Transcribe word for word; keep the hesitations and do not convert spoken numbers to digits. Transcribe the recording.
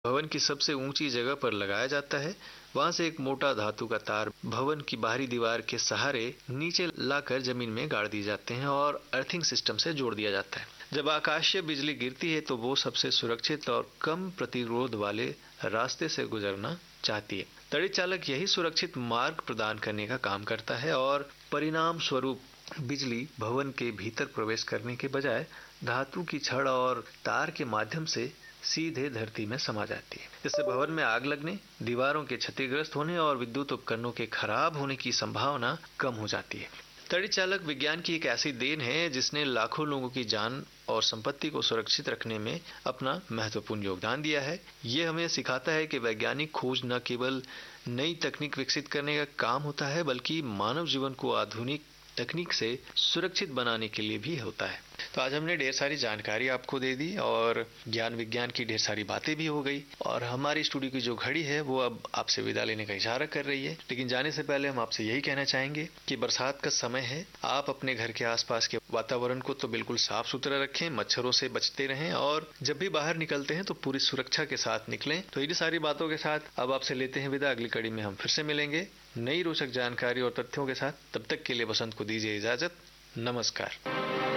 भवन की सबसे ऊंची जगह पर लगाया जाता है। वहां से एक मोटा धातु का तार भवन की बाहरी दीवार के सहारे नीचे लाकर जमीन में गाड़ दिए जाते हैं और अर्थिंग सिस्टम से जोड़ दिया जाता है। जब आकाशीय बिजली गिरती है तो वो सबसे सुरक्षित और कम प्रतिरोध वाले रास्ते से गुजरना चाहती है। तड़ित चालक यही सुरक्षित मार्ग प्रदान करने का काम करता है और परिणाम स्वरूप बिजली भवन के भीतर प्रवेश करने के बजाय धातु की छड़ और तार के माध्यम से सीधे धरती में समा जाती है। इससे भवन में आग लगने, दीवारों के क्षतिग्रस्त होने और विद्युत उपकरणों के खराब होने की संभावना कम हो जाती है। तड़ित चालक विज्ञान की एक ऐसी देन है जिसने लाखों लोगों की जान और संपत्ति को सुरक्षित रखने में अपना महत्वपूर्ण योगदान दिया है। ये हमें सिखाता है कि वैज्ञानिक खोज न केवल नई तकनीक विकसित करने का काम होता है बल्कि मानव जीवन को आधुनिक तकनीक से सुरक्षित बनाने के लिए भी होता है। तो आज हमने ढेर सारी जानकारी आपको दे दी और ज्ञान विज्ञान की ढेर सारी बातें भी हो गई और हमारी स्टूडियो की जो घड़ी है वो अब आपसे विदा लेने का इशारा कर रही है। लेकिन जाने से पहले हम आपसे यही कहना चाहेंगे कि बरसात का समय है, आप अपने घर के आसपास के वातावरण को तो बिल्कुल साफ सुथरा रखें, मच्छरों से बचते रहें और जब भी बाहर निकलते हैं तो पूरी सुरक्षा के साथ निकलें। तो इन्हीं सारी बातों के साथ अब आपसे लेते हैं विदा। अगली कड़ी में हम फिर से मिलेंगे नई रोचक जानकारी और तथ्यों के साथ। तब तक के लिए बसंत को दीजिए इजाजत। नमस्कार।